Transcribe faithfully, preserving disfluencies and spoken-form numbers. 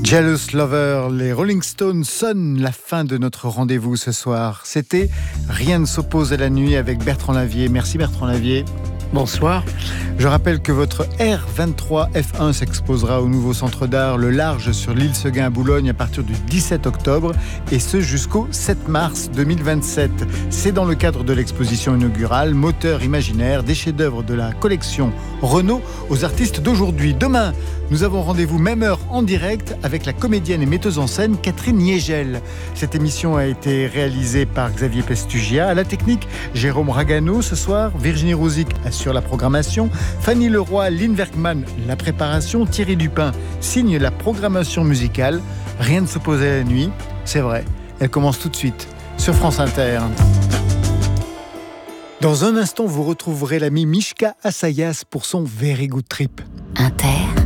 Jealous Lover, les Rolling Stones sonnent la fin de notre rendez-vous ce soir. C'était Rien ne s'oppose à la nuit avec Bertrand Lavier. Merci Bertrand Lavier. Bonsoir. Je rappelle que votre R vingt-trois F un s'exposera au nouveau centre d'art Le Large sur l'île Seguin à Boulogne à partir du dix-sept octobre et ce jusqu'au sept mars deux mille vingt-sept. C'est dans le cadre de l'exposition inaugurale Moteur imaginaire, des chefs-d'œuvre de la collection Renault aux artistes d'aujourd'hui. Demain, nous avons rendez-vous même heure en direct avec la comédienne et metteuse en scène Catherine Niégel. Cette émission a été réalisée par Xavier Pestugia. À la technique, Jérôme Ragano. Ce soir, Virginie Rouzic assure la programmation. Fanny Leroy, Lynn Werkman, la préparation. Thierry Dupin signe la programmation musicale. Rien ne s'oppose à la nuit. C'est vrai, elle commence tout de suite sur France Inter. Dans un instant, vous retrouverez l'ami Mishka Assayas pour son Very Good Trip. Inter.